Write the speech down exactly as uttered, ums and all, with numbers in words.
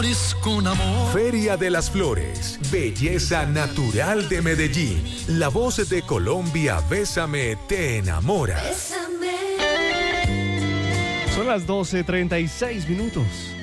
Con amor. Feria de las Flores, belleza natural de Medellín. La voz de Colombia, Bésame, te enamora. Son las doce treinta y seis minutos.